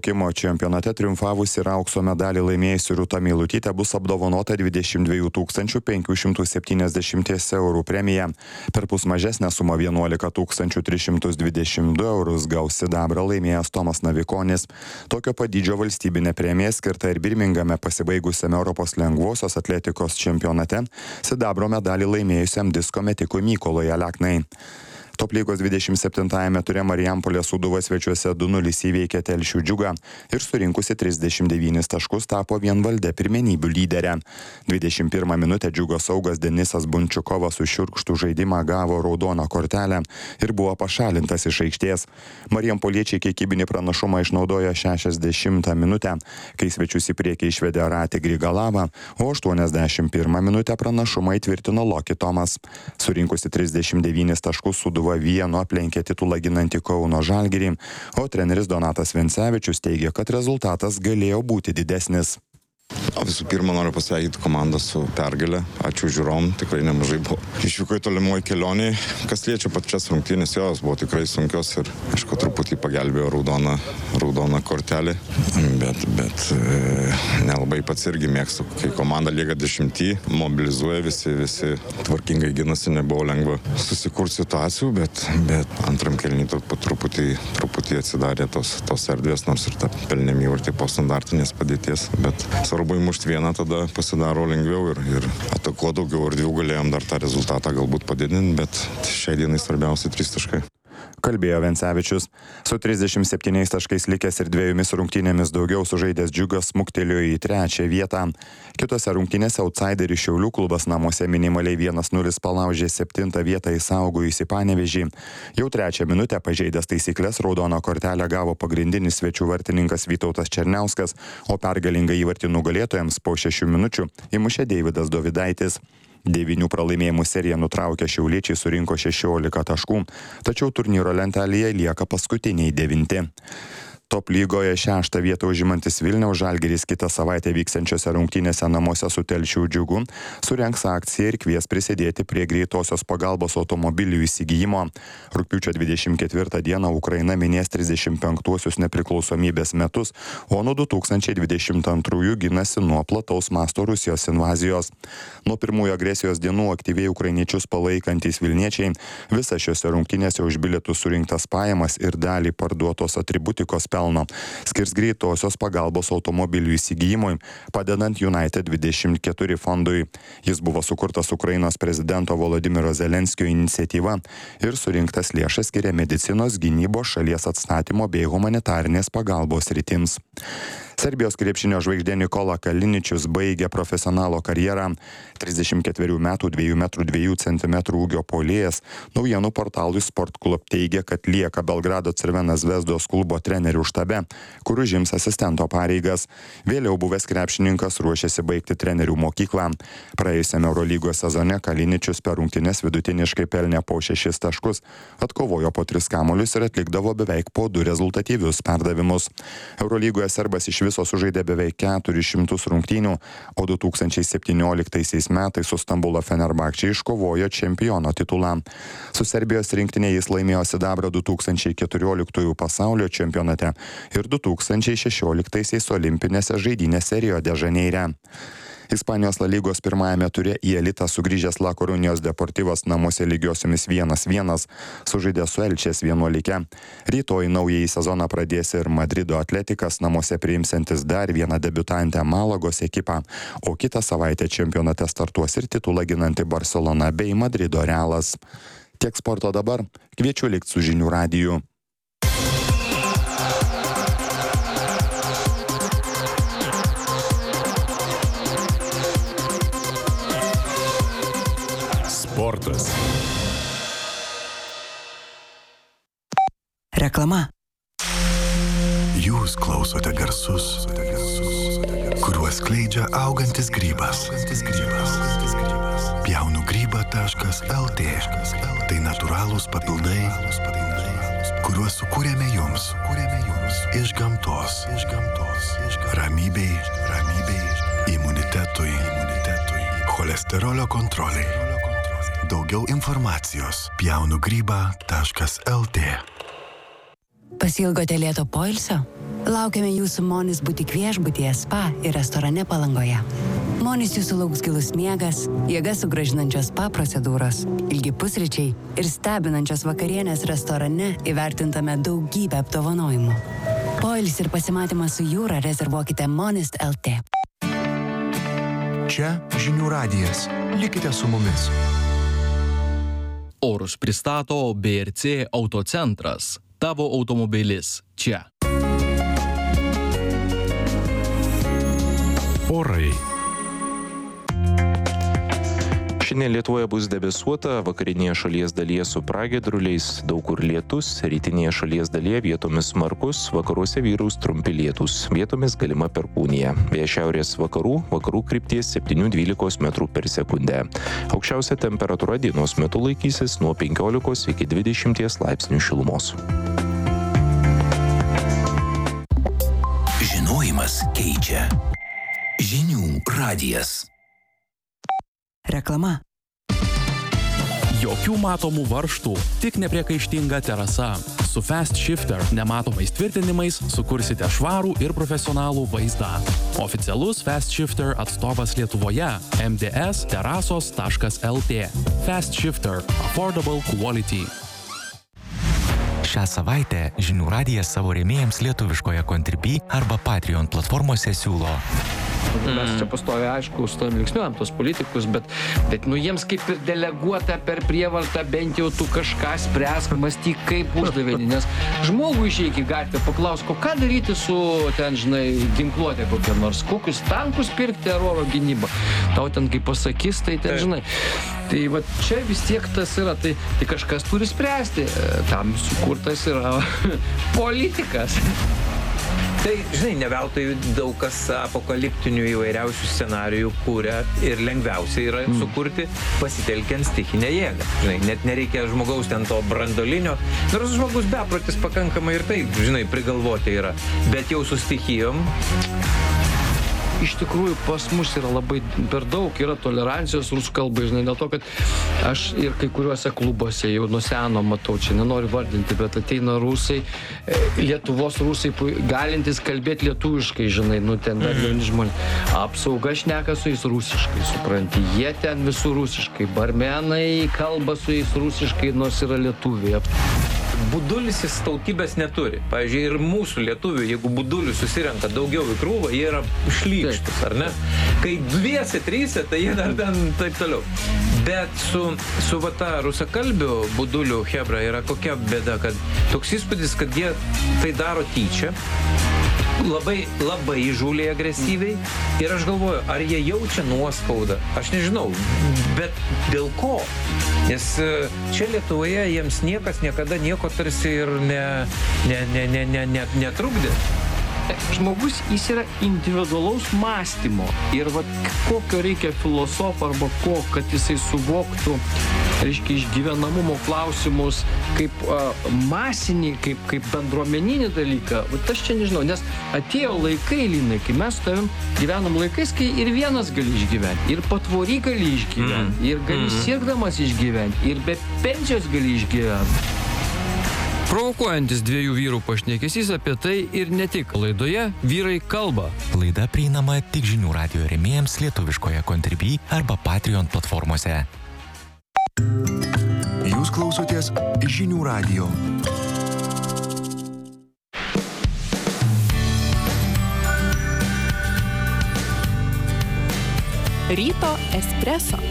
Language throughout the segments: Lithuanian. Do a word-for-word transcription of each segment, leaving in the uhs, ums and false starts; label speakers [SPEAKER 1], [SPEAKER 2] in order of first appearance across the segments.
[SPEAKER 1] Plaukimo čempionate triumfavusi ir aukso medalį laimėjusi Rūta Meilutytė bus apdovanota dvidešimt dviejų tūkstančių penkių šimtų septyniasdešimties eurų premija. Perpus mažesnę sumą vienuolika tūkstančių tris šimtus dvidešimt du eurus gaus sidabrą laimėjęs Tomas Navikonis. Tokio padydžio valstybinė premija skirta ir Birmingame pasibaigusiame Europos lengvosios atletikos čempionate sidabro medalį laimėjusiam disko metikui Mykolui Aleknai. Top lygos dvidešimt septintajame ture Marijampolės Sūduva svečiuose du nulis įveikė Telšių Džiugą ir surinkusi trisdešimt devynis taškus tapo vienvalde pirmenybių lyderė. dvidešimt pirmą minutę Džiugos saugas Denisas Bunčiukovas už šiurkštų žaidimą gavo raudoną kortelę ir buvo pašalintas iš aikštės. Marijampoliečiai kiekybinį pranašumą išnaudojo šešiasdešimtą minutę, kai svečius į priekį išvedė Ratį Grigalavą, o aštuoniasdešimt pirmą minutę pranašumą įtvirtino Loki Tomas. Surinkusi trisdešimt devynis taškus Sūduva vienu aplenkė titulą ginantį Kauno Žalgirį, o treneris Donatas Vencevičius teigia, kad rezultatas galėjo būti didesnis.
[SPEAKER 2] Visų pirma, noriu pasveikinti komandą su pergalė. Ačiū žiūrom, tikrai nemažai buvo. Išvyko į tolimoji kelionį. Kas liečia pačias rungtynės, jos buvo tikrai sunkios ir, aišku, truputį pagelbėjo raudona, raudona kortelė. Bet, bet e, nelabai pats irgi mėgstu, kai komanda lieka dešimtį, mobilizuoja visi, visi tvarkingai ginasi, nebuvo lengva susikurti situacijų, bet, bet antram kelnį truputį, truputį atsidarė tos, tos erdvės, nors ir ta pelnėm įvartį po standartinės padėties. Bet svarbu įmušti vieną, tada pasidaro lengviau ir, ir atakuo daugiau erdvių galėjom dar tą rezultatą galbūt padidinti, bet šiai dienai svarbiausia trys taškai.
[SPEAKER 1] Kalbėjo Vencevičius. Su trisdešimt septyniais taškais likęs ir dviejomis rungtynėmis daugiau sužaidęs Džiugas smuktelėjo į trečią vietą. Kitose rungtynėse outsiderį Šiaulių klubas namuose minimaliai vienas nulis palaužė septintą vietą išsaugojusį Panevėžį. Jau trečią minutę pažeidęs taisyklės raudoną kortelę gavo pagrindinis svečių vartininkas Vytautas Černiauskas, o pergalingą įvartį nugalėtojams po šešių minučių įmušė Deividas Dovydaitis. Devynių pralaimėjimų seriją nutraukę šiauliečiai surinko šešiolika taškų, tačiau turnyro lentelėje lieka paskutiniai devinti. Top lygoje šeštą vietą užimantis Vilniaus Žalgiris kitą savaitę vyksiančiose rungtynėse namuose su Telšių Džiugu surengs akciją ir kvies prisidėti prie greitosios pagalbos automobilių įsigijimo. Rugpjūčio dvidešimt ketvirtą dieną Ukraina minės trisdešimt penktuosius nepriklausomybės metus, o nuo du tūkstančiai dvidešimt antrųjų ginasi nuo plataus masto Rusijos invazijos. Nuo pirmųjų agresijos dienų aktyviai ukrainiečius palaikantys Vilniečiai visą šiose rungtynėse už bilietų surinktas pajamas ir dalį parduotos atributikos pelno skirs greitosios pagalbos automobilių įsigijimui, padedant United dvidešimt keturi fondui. Jis buvo sukurtas Ukrainos prezidento Volodymyro Zelenskio iniciatyva ir surinktas lėšas skiria medicinos, gynybos, šalies atstatymo bei humanitarinės pagalbos sritims. Serbijos krepšinio žvaigždė Nikola Kaliničius baigė profesionalo karjerą. trisdešimt ketverių metų dviejų metrų dviejų centimetrų ūgio puolėjas naujienų portalui Sport Club teigia, kad lieka Belgrado Crvena Zvezdos klubo trenerių štabe, kur užims asistento pareigas. Vėliau buvęs krepšininkas ruošiasi baigti trenerių mokyklą. Praėjusiame Eurolygos sezone Kaliničius per rungtynes vidutiniškai pelnė po šešis taškus, atkovojo po tris kamuolius ir atlikdavo beveik po du rezultatyvius perdavimus. Eurolygoje serbas iš viso sužaidė beveik keturis šimtus rungtynių, o du tūkstančiai septynioliktaisiais metais su Stambulo Fenerbahče iškovojo čempiono titulą. Su Serbijos rinktinė jis laimėjo sidabrą du tūkstančiai keturioliktųjų pasaulio čempionate ir du tūkstančiai šešioliktaisiais olimpinėse žaidynėse Rio de Žaneire. Ispanijos La Lygos pirmajame ture į elitą sugrįžęs La Korunijos Deportivas namuose lygiosiomis vienas vienas sužaidė su Elčės vienuolike. Rytoj naująjį sezoną pradės ir Madrido Atletikas namuose priimsiantis dar vieną debiutantę Malagos ekipą, o kitą savaitę čempionate startuos ir titulą ginanti Barcelona bei Madrido Realas. Tiek sporto dabar, kviečiu likti su žinių radiju.
[SPEAKER 3] Sportas.
[SPEAKER 4] Reklama.
[SPEAKER 3] Jūs klausote garsus, kuriuos skleidžia augantis grybas. pjaunu grybą taškas el tė. Tai natūralūs papildai, kuriuos sukūrėme jums iš gamtos. Ramybei, ramybei, imunitetui, cholesterolio kontroliai. Daugiau informacijos pjaunu grybą taškas el tė.
[SPEAKER 4] Pasilgote lėto poilsio? Laukiame jūsų Monis butik viešbutyje, spa ir restorane Palangoje. Monis jūsų lauks gilus miegas, jėgas sugrąžinančios spa procedūros, ilgi pusryčiai ir stebinančios vakarienės restorane įvertintame daugybę apdovanojimų. Poilis ir pasimatymas su jūra rezervuokite Monist L T.
[SPEAKER 3] Čia Žinių radijas. Likite su mumis.
[SPEAKER 5] Orus pristato B R C Autocentras. Tavo automobilis čia.
[SPEAKER 3] Orai.
[SPEAKER 6] Šiandien Lietuvoje bus debesuota, vakarinėje šalies dalyje su pragiedruliais, daug kur lietus, rytinėje šalies dalyje vietomis smarkus, vakaruose vyraus trumpi lietūs, vietomis galima perkūnija. Vėjas šiaurės vakarų, vakarų krypties septyni dvylika metrų per sekundę. Aukščiausia temperatūra dienos metu laikysis nuo penkiolikos iki dvidešimties laipsnių šilumos.
[SPEAKER 7] Žinojimas keičia. Žinių radijas.
[SPEAKER 4] Reklama.
[SPEAKER 5] Jokių matomų varžtų, tik nepriekaištinga terasa. Su Fast Shifter nematomais tvirtinimais sukursite švarų ir profesionalų vaizdą. Oficialus Fast Shifter atstovas Lietuvoje m d s terasos taškas l t. Fast Shifter – Affordable Quality.
[SPEAKER 7] Šią savaitę Žinių radijas savo rėmėjams lietuviškoje Contribui arba Patreon platformose siūlo.
[SPEAKER 8] Mes čia pastovi, aišku, su tavim linksniuojam tos politikus, bet, bet nu, jiems kaip ir deleguota per prievartą, bent jau tu kažką spręsk, mąstyk kaip uždavinį, nes žmogų išeik į gatvę, paklausk, o ką daryti su ten, žinai, ginkluotė kokia nors, kokius tankus pirkti ar oro gynybą. Tau ten kaip pasakys, tai ten, žinai. Tai va čia vis tiek tas yra, tai, tai kažkas turi spręsti, tam sukurtas yra politikas.
[SPEAKER 9] Tai, žinai, ne veltui daug kas apokaliptinių įvairiausių scenarijų kūrė ir lengviausia yra sukurti pasitelkiant stichinę jėgą. Žinai, net nereikia žmogaus ten to brandolinio. Nors žmogus beprotis pakankamai ir taip, žinai, prigalvoti yra. Bet jau su stichijom...
[SPEAKER 8] Iš tikrųjų, pas mus yra labai per daug, yra tolerancijos rusų kalbai, žinai, dėl to, kad aš ir kai kuriuose klubuose jau nuo seno matau, čia nenoriu vardinti, bet ateina rusai, Lietuvos rusai, galintys kalbėti lietuviškai, žinai, nu ten dar jauni žmonės. Apsauga šneka su jais rusiškai, supranti, jie ten visų rusiškai, barmenai kalba su jais rusiškai, nors yra lietuviai.
[SPEAKER 9] Budulis jis tautybės neturi. Pavyzdžiui, ir mūsų lietuvių, jeigu budulių susirenka daugiau į krūvą, jie yra šlykštus, ar ne? Kai dviese, tryse, tai jie dar ten taip toliau. Bet su, su va ta rusakalbių budulių hebra yra kokia bėda, kad toks įspūdis, kad jie tai daro tyčia, labai, labai įžūliai agresyviai ir aš galvoju, ar jie jaučia nuoskaudą, aš nežinau, bet dėl ko? Nes čia Lietuvoje jiems niekas niekada nieko tarsi ir ne, ne, ne, ne, ne, ne, netrukdė.
[SPEAKER 8] Žmogus, jis yra individualaus mąstymo ir va, kokio reikia filosofo arba ko, kad jisai suvoktų, reiškia, išgyvenamumo klausimus kaip a, masinį, kaip, kaip bendruomeninį dalyką. Vat aš čia nežinau, nes atėjo laikai, Linai, kai mes su tavim gyvenam laikais, kai ir vienas gali išgyventi, ir patvory gali išgyventi, mm. ir gali mm. sirgdamas išgyventi, ir be pensijos gali išgyventi. Provokuojantis dviejų vyrų pašnekesys apie tai ir ne tik. Laidoje Vyrai kalba.
[SPEAKER 7] Laida prieinama tik Žinių radijo rėmėjams lietuviškoje Contribui arba Patreon platformose.
[SPEAKER 3] Jūs klausotės Žinių radijo.
[SPEAKER 10] Ryto espreso.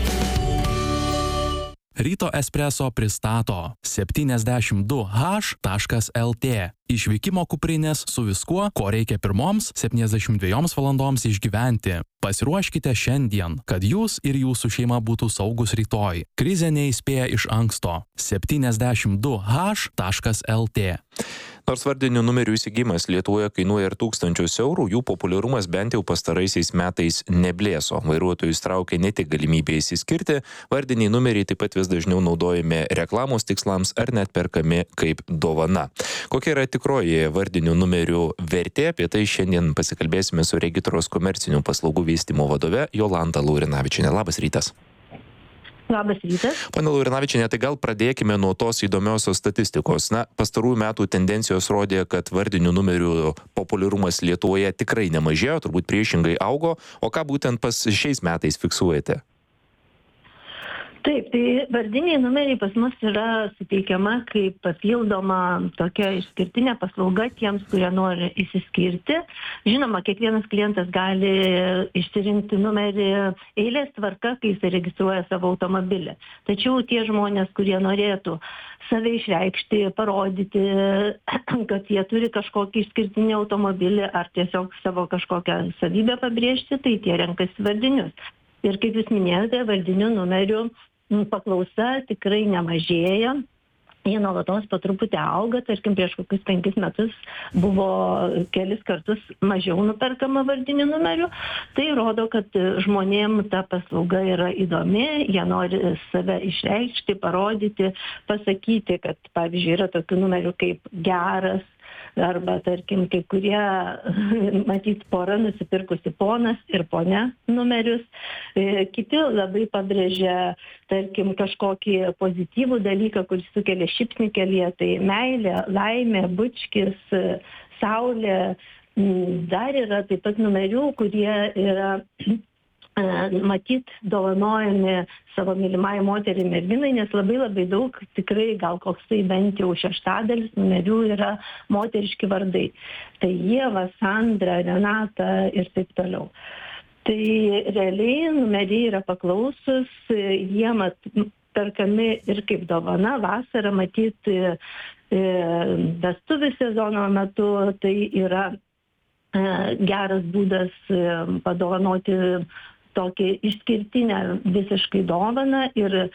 [SPEAKER 5] Ryto espreso pristato septyniasdešimt du h taškas l t. Išvykimo kuprinės su viskuo, ko reikia pirmoms septyniasdešimt dviejoms valandoms išgyventi. Pasiruoškite šiandien, kad jūs ir jūsų šeima būtų saugus rytoj. Krizė neįspėja iš anksto. septyniasdešimt du h taškas l t.
[SPEAKER 6] Nors vardinių numerių įsigijimas Lietuvoje kainuoja ir tūkstančius eurų, jų populiarumas bent jau pastaraisiais metais neblėso. Vairuotojus traukia ne tik galimybė įsiskirti, vardiniai numeriai taip pat vis dažniau naudojami reklamos tikslams ar net perkami kaip dovana. Kokia yra tikroji vardinių numerių vertė, apie tai šiandien pasikalbėsime su Regitros komercinių paslaugų vystymo vadove Jolanta Laurinavičienė. Labas rytas.
[SPEAKER 11] Labas rytas.
[SPEAKER 6] Pane Laurinavičiene, tai gal pradėkime nuo tos įdomiosios statistikos. Na, pastarųjų metų tendencijos rodė, kad vardinių numerių populiarumas Lietuvoje tikrai nemažėjo, turbūt priešingai augo. O ką būtent pas šiais metais fiksuojate?
[SPEAKER 11] Taip, tai vardiniai numeriai pas mus yra suteikiama kaip papildoma tokia išskirtinė paslauga tiems, kurie nori įsiskirti. Žinoma, kiekvienas klientas gali išsirinkti numerį eilės tvarka, kai jis registruoja savo automobilį. Tačiau tie žmonės, kurie norėtų save išreikšti, parodyti, kad jie turi kažkokį išskirtinį automobilį ar tiesiog savo kažkokią savybę pabrėžti, tai tie renkasi vardinius. Ir kaip jūs minėjote, vardinių numerių paklausa tikrai nemažėja. Jie nuolatos po truputį auga, tarkim prieš kokius penkis metus buvo kelis kartus mažiau nuperkama vardinių numerių. Tai rodo, kad žmonėm ta paslauga yra įdomi, jie nori save išreikšti, parodyti, pasakyti, kad pavyzdžiui yra tokių numerių kaip geras, arba, tarkim, kai kurie, matyt, pora nusipirkusi ponas ir ponia numerius. Kiti labai pabrėžia, tarkim, kažkokį pozityvų dalyką, kuris sukelia šypsnį kelyje, tai meilė, laimė, bučkis, saulė. Dar yra taip pat numerių, kurie yra matyt dovanojami savo mylimai moteriai merginai, nes labai labai daug, tikrai gal koks tai bent jau šeštadalis numerių yra moteriški vardai. Tai Ieva, Sandra, Renata ir taip toliau. Tai realiai numeriai yra paklausus, jie mat, perkami ir kaip dovana, vasarą matyt vestuvių sezono metu, tai yra geras būdas padovanoti tokį išskirtinę visiškai dovaną ir e,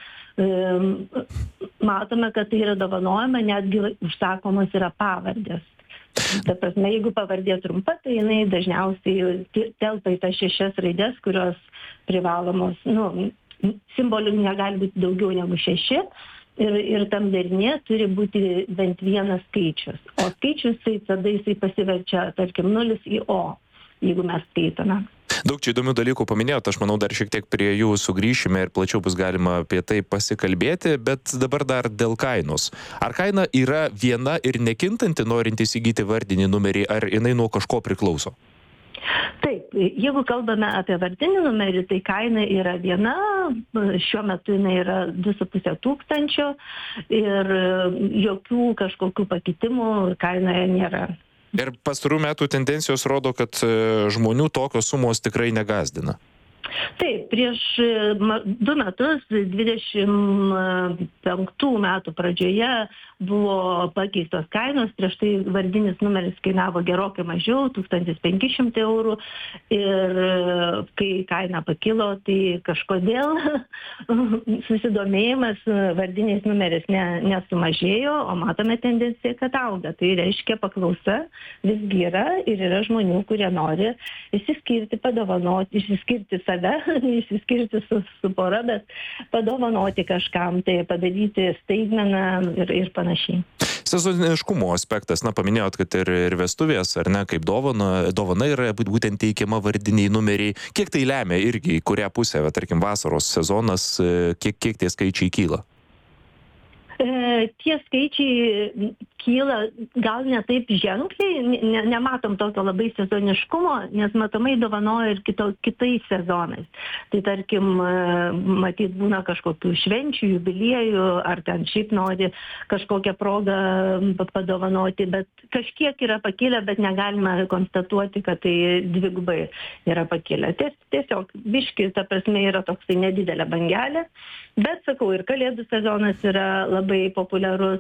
[SPEAKER 11] matome, kad tai yra dovanojama, netgi užsakomos yra pavardės. Ta prasme, jeigu pavardė trumpa, tai jinai dažniausiai telpa į tas šešias raidės, kurios privalomos, nu, simbolių negali būti daugiau negu šeši ir, ir tam derinė turi būti bent vienas skaičius. O skaičius tai tada jisai pasiverčia, tarkim, nulis į O, jeigu mes skaitome.
[SPEAKER 6] Daug čia įdomių dalykų paminėjote, aš manau dar šiek tiek prie jų sugrįšime ir plačiau bus galima apie tai pasikalbėti, bet dabar dar dėl kainos. Ar kaina yra viena ir nekintanti, norint įsigyti vardinį numerį, ar jinai nuo kažko priklauso?
[SPEAKER 11] Taip, jeigu kalbame apie vardinį numerį, tai kaina yra viena, šiuo metu jinai yra du su puse tūkstančio ir jokių kažkokių pakitimų kainoje nėra.
[SPEAKER 6] Ir pastarų metų tendencijos rodo, kad žmonių tokios sumos tikrai negąsdina.
[SPEAKER 11] Taip, prieš du metus, dvidešimt penktų metų pradžioje, buvo pakeistos kainos, prieš tai vardinis numeris kainavo gerokai mažiau, tūkstantis penki šimtai eurų, ir kai kaina pakilo, tai kažkodėl susidomėjimas vardiniais numeris ne, nesumažėjo, o matome tendenciją, kad auga. Tai reiškia, paklausa visgi yra ir yra žmonių, kurie nori išsiskirti, padovanoti, išsiskirti save, išsiskirti su, su pora, bet padovanoti kažkam, tai padaryti staigmeną ir, ir panašiai.
[SPEAKER 6] Sezoniškumo aspektas, na, paminėjot, kad ir, ir vestuvės, ar ne, kaip dovana, dovana yra būtent teikiama vardiniai numeriai. Kiek tai lemia irgi, į kurią pusę, va, tarkim, vasaros sezonas, kiek, kiek tie skaičiai kyla?
[SPEAKER 11] E, tie skaičiai kyla gal ne taip ženkliai, ne, nematom tokio labai sezoniškumo, nes matomai dovanoja ir kito, kitais sezonais. Tai tarkim, matyt, būna kažkokių švenčių, jubiliejų, ar ten šiaip nori kažkokią progą padovanoti, bet kažkiek yra pakilę, bet negalime konstatuoti, kad tai dvigubai yra pakilę. Tiesiog biški, ta prasme, yra toksai nedidelė bangelė, bet sakau, ir kalėdų sezonas yra labai populiarus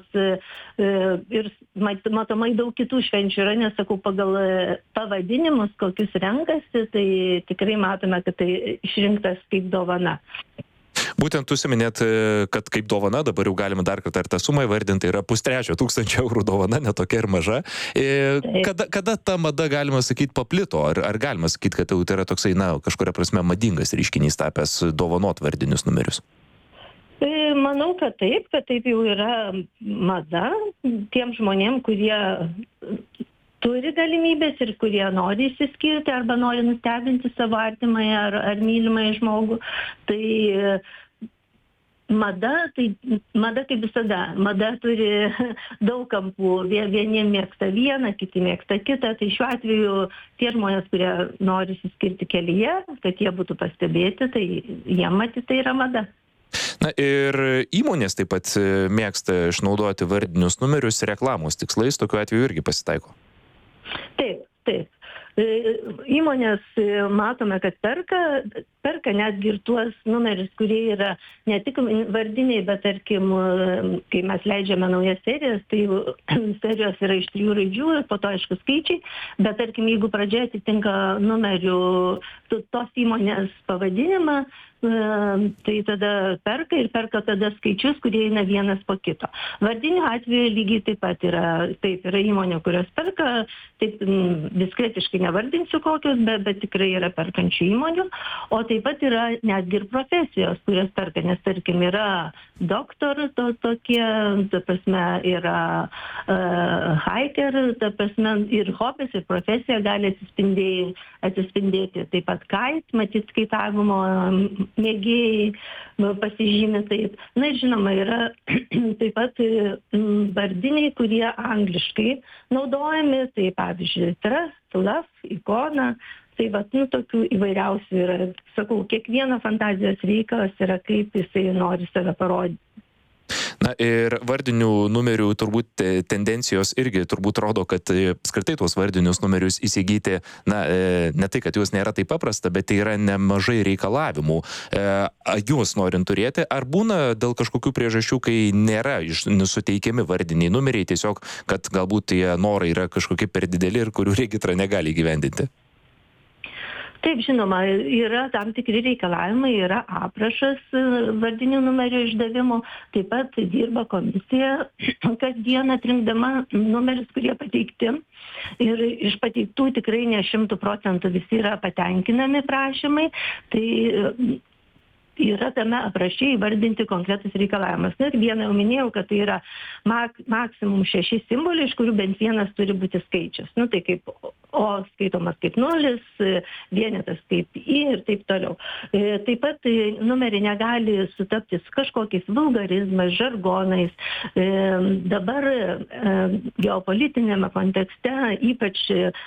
[SPEAKER 11] ir matomai daug kitų švenčių yra, nes sakau, pagal pavadinimus, kokius renkasi, tai tikrai matome, kad tai išrinktas kaip dovana.
[SPEAKER 6] Būtent užsiminėt, kad kaip dovana, dabar jau galime dar kartą ir tą sumą įvardinti, yra pustrečio tūkstančio eurų dovana, netokia ir maža. Kada, kada ta mada, galima sakyti, paplito? Ar, ar galima sakyti, kad tai yra toksai, na, kažkuria prasme madingas reiškinys tapęs dovanot vardinius numerius?
[SPEAKER 11] Manau, kad taip, kad taip jau yra mada tiem žmonėm, kurie turi galimybės ir kurie nori išsiskirti arba nori nustebinti savo artimąją ar, ar mylimąją žmogų. Tai Mada, tai mada kaip visada. Mada turi daug kampų. Vieni mėgsta vieną, kiti mėgsta kitą. Tai šiuo atveju tie žmonės, kurie nori įsiskirti kelyje, kad jie būtų pastebėti, tai jie matyti tai yra mada.
[SPEAKER 6] Na ir įmonės taip pat mėgsta išnaudoti vardinius numerius reklamos tikslais, tokiu atveju irgi pasitaiko.
[SPEAKER 11] Taip, taip. Įmonės matome, kad perka, perka netgi ir tuos numerius, kurie yra ne tik vardiniai, bet tarkim, kai mes leidžiame naujas serijas, tai serijos yra iš trijų raidžių ir po to aišku skaičiai, bet tarkim, jeigu pradžioje atitinka numerių tos įmonės pavadinimą, tai tada perka ir perka tada skaičius, kurie eina vienas po kito. Vardinių atveju lygiai taip pat yra, taip, yra įmonių, kurios perka, taip diskretiškai nevardinsiu kokios, bet, bet tikrai yra perkančių įmonių, o taip pat yra netgi ir profesijos, kurios perka, nes tarkim yra doktor, to, tokie, ta prasme, yra uh, hiker, ta prasme, ir hobis, ir profesija gali atsispindėti, atsispindėti taip pat kait, matyt, skaitavimo mėgėjai pasižymė taip. Na ir žinoma, yra taip pat vardiniai, kurie angliškai naudojami, tai pavyzdžiui, trust, love, ikona, tai vat, nu, tokių įvairiausių yra. Sakau, kiekvieno fantazijos reikalas yra, kaip jisai nori save parodyti.
[SPEAKER 6] Na ir vardinių numerių turbūt tendencijos irgi turbūt rodo, kad apskritai tuos vardinius numerius įsigyti, na, ne tai, kad jūs nėra taip paprasta, bet tai yra nemažai reikalavimų. Jūs norint turėti, ar būna dėl kažkokių priežasčių, kai nėra suteikiami vardiniai numeriai, tiesiog, kad galbūt tie norai yra kažkokie per dideli ir kurių regitra negali įgyvendinti?
[SPEAKER 11] Taip, žinoma, yra tam tikri reikalavimai, yra aprašas vardinių numerių išdavimo, taip pat dirba komisija kasdien atrinkdama numerius, kurie pateikti. Ir iš pateiktų tikrai ne šimtų procentų visi yra patenkinami prašymai, tai yra tame apraše įvardinti konkretus reikalavimus. Ir vieną jau minėjau, kad tai yra mak, maksimum šeši simboliai, iš kurių bent vienas turi būti skaičius. Nu, tai kaip O skaitomas kaip nulis, vienetas kaip I ir taip toliau. Taip pat numeriai negali sutapti su kažkokiais vulgarizmais, žargonais. Dabar geopolitinėme kontekste ypač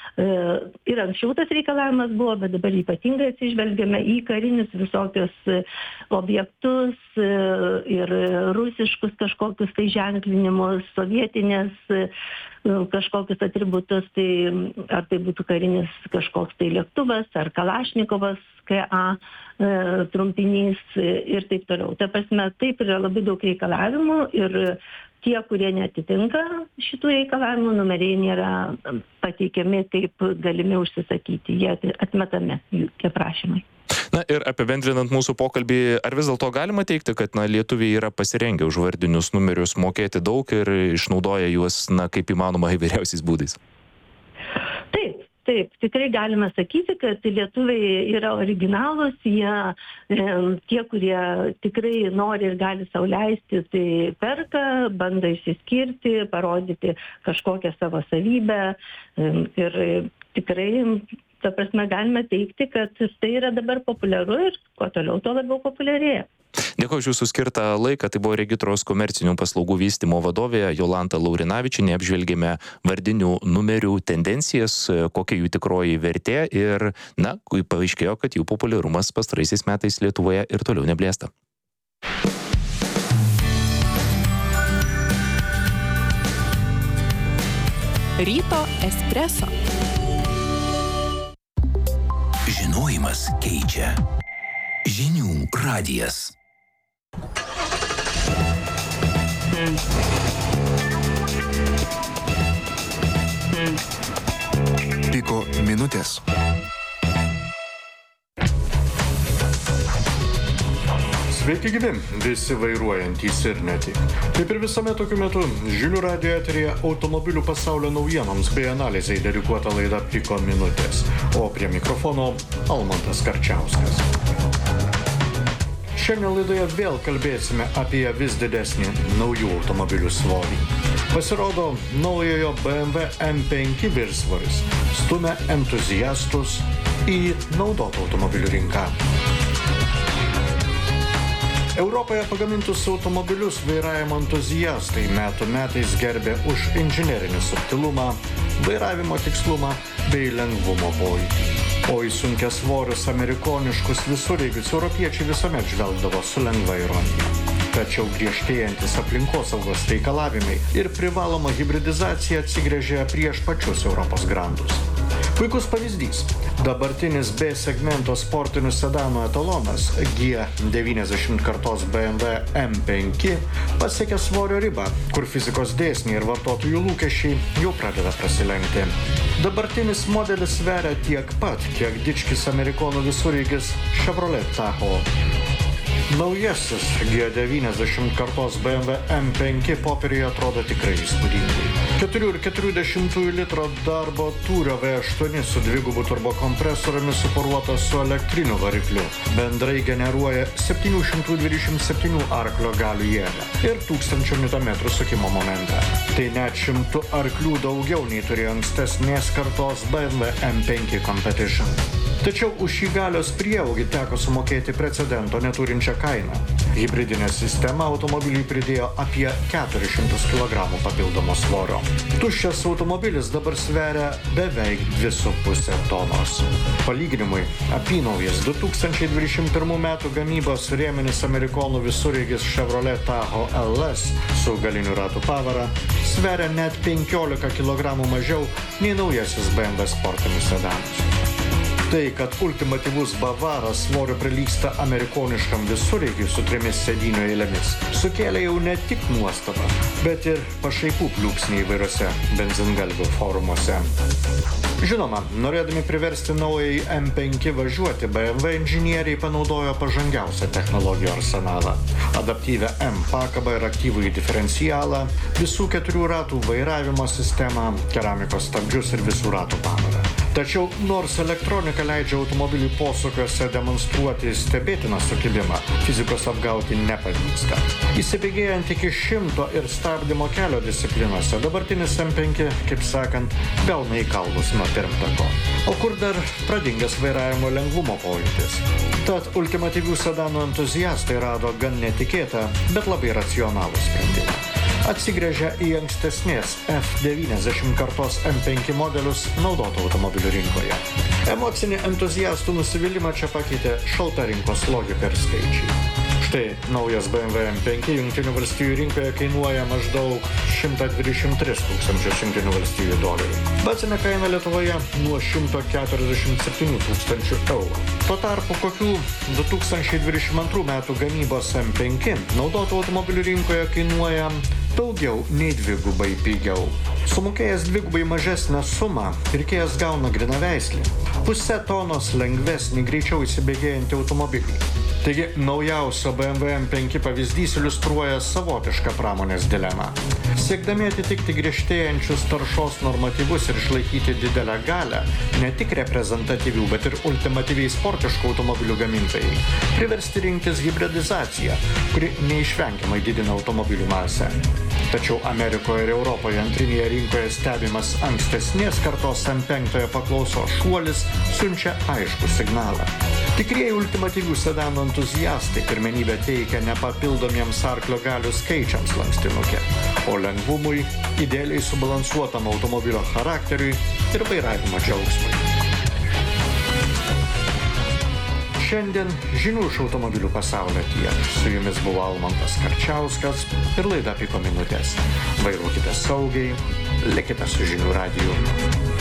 [SPEAKER 11] ir anksčiau tas reikalavimas buvo, bet dabar ypatingai atsižvelgiame į karinius visokius objektus ir rusiškus kažkokius tai ženklinimus, sovietinės kažkokius atributus, tai ar tai būtų karinis kažkoks tai lėktuvas, ar Kalašnikovas, K A e, trumpinys ir taip toliau. Ta prasme, taip yra labai daug reikalavimų ir tie, kurie netitinka šitų reikalavimų, numeriai nėra pateikiami kaip galimi užsisakyti, jie atmetami, tie prašymai.
[SPEAKER 6] Na ir apibendrinant mūsų pokalbį, ar vis dėlto galima teigti, kad na, lietuviai yra pasirengę už vardinius numerius mokėti daug ir išnaudoja juos na, kaip įmanoma įvairiausiais būdais?
[SPEAKER 11] Taip, taip, tikrai galime sakyti, kad lietuviai yra originalūs, jie, e, tie, kurie tikrai nori ir gali sau leisti, tai perka, bando išsiskirti, parodyti kažkokią savo savybę e, ir tikrai ta prasme, galime teikti, kad tai yra dabar populiaru ir kuo toliau, tuo labiau populiarėja.
[SPEAKER 6] Dėkuoju už jūsų skirtą laiką. Tai buvo Regitros komercinių paslaugų vystymo vadovė Jolanta Laurinavičienė. Apžvelgėme vardinių numerių tendencijas, kokia jų tikroji vertė ir, na, paaiškėjo, kad jų populiarumas pastaraisiais metais Lietuvoje ir toliau neblėsta.
[SPEAKER 10] Ryto espreso.
[SPEAKER 3] Žinojimas keičia. Žinių radijas. Piko minutės.
[SPEAKER 12] Sveiki gyvi, visi vairuojantys ir ne tik. Kaip ir visame tokiu metu, žinių radijo eteryje automobilių pasaulio naujienoms bei analizai dedikuota laida Piko minutės, o prie mikrofono Almantas Karčiauskas. Šiandien laidoje vėl kalbėsime apie vis didesnį naujų automobilių svorį. Pasirodo, naujojo B M W M penki viršsvoris stumia entuziastus į naudotų automobilių rinką. Europoje pagamintus automobilius vairavimo entuziastai metų metais gerbė už inžinerinį subtilumą, vairavimo tikslumą bei lengvumo pojūtį. O į sunkiasvorius amerikoniškus visureigius europiečiai visuomet žvelgdavo su lengva ironija. Tačiau griežtėjantis aplinkosaugos reikalavimai ir privaloma hibridizacija atsigręžė prieš pačius Europos grandus. Puikus pavyzdys. Dabartinis B segmento sportinių sedanų etalonas G devyniasdešimt kartos B M W M penki pasiekė svorio ribą, kur fizikos dėsniai ir vartotojų lūkesčiai jau pradeda prasilenkti. Dabartinis modelis sveria tiek pat, kiek dičkis amerikonų visureigis Chevrolet Tahoe. Naujasis G devyniasdešimt kartos B M W M penki popieriuje atrodo tikrai įspūdingai. keturi ir keturių dešimtųjų litro darbo tūrio V aštuoni su dvigubu turbokompresoriumi suporuotas su elektriniu varikliu. Bendrai generuoja septyni šimtai dvidešimt septyni arklio galių jėgą ir tūkstančio niutonmetrų sukimo momentą. Tai net šimtų arklių daugiau nei turėjo ankstesnės kartos B M W M penki Competition. Tačiau už šį galios prieaugį teko sumokėti precedento neturinčią kainą. Hibridinė sistema automobiliui pridėjo apie keturis šimtus kilogramų papildomo svorio. Tuščias automobilis dabar sveria beveik dvi su puse tonos. Palyginimui, apynaujas du tūkstančiai dvidešimt pirmų metų gamybos rėminis amerikonų visureigis Chevrolet Tahoe L S su galiniu ratų pavara sveria net penkiolika kilogramų mažiau nei naujasis B M W sportinis sedanas. Tai, kad ultimatyvus bavaras svorio prilygsta amerikoniškam visureigiui su trimis sėdynių eilėmis, sukėlė jau ne tik nuostabą, bet ir pašaipų pliūpsnį įvairiose benzingalvių forumuose. Žinoma, norėdami priversti naująjį M penki važiuoti, B M W inžinieriai panaudojo pažangiausią technologijų arsenalą. Adaptyvią M pakabą ir aktyvųjį diferencialą, visų keturių ratų vairavimo sistemą, keramikos stabdžius ir visų ratų pavarą. Tačiau nors elektronika leidžia automobilių posūkiuose demonstruoti stebėtiną sukibimą, fizikos apgauti nepavyksta. Įsibėgėjant iki šimto ir stabdymo kelio disciplinose, dabartinis M penki, kaip sakant, belna į kaulus nuo pirmtako. O kur dar pradingęs vairavimo lengvumo pojūtis? Tad ultimatyvių sedanų entuziastai rado gan netikėtą, bet labai racionalų sprendimą. Atsigręžia į ankstesnės F devyniasdešimt kartos M penki modelius naudotų automobilių rinkoje. Emocinį entuziastų nusivylimą čia pakeitė šalta rinkos logika ir skaičiai. Štai naujas B M W M penki Jungtinių valstijų rinkoje kainuoja maždaug šimtą dvidešimt tris tūkstančius Jungtinių valstijų dolerių. Bazinė kaina Lietuvoje nuo šimto keturiasdešimt septynių tūkstančių eurų. Tuo tarpu kokių du tūkstančiai dvidešimt antrų metų gamybos M penki naudotų automobilių rinkoje kainuoja daugiau nei dvigubai pigiau. Sumokėjęs dvigubai mažesnę sumą, pirkėjas gauna grynaveislį, pusę tonos lengvesnį, greičiau įsibėgėjantį automobilį. Taigi, naujausio B M W M penki pavyzdys iliustruoja savotišką pramonės dilemą. Siekdami atitikti griežtėjančius taršos normatyvus ir išlaikyti didelę galią, ne tik reprezentatyvių, bet ir ultimatyviai sportiškų automobilių gamintojai, priversti rinktis hibridizaciją, kuri neišvengiamai didina automobilių masę. Tačiau Amerikoje ir Europoje antrinėje rinkoje stebimas ankstesnės kartos M penki paklausos šuolis siunčia aiškų signalą. Tikrieji ultimatyvių sedanų entuziastai pirmenybę teikia ne papildomiems arklio galių skaičiams lankstinuke, o lengvumui, idealiai subalansuotam automobilio charakteriui ir vairavimo džiaugsmui. Šiandien žinių iš automobilių pasaulio tiek. Su jumis buvo Almantas Karčiauskas ir laida Piko minutės. Vairuokite saugiai, likite su Žinių radiju.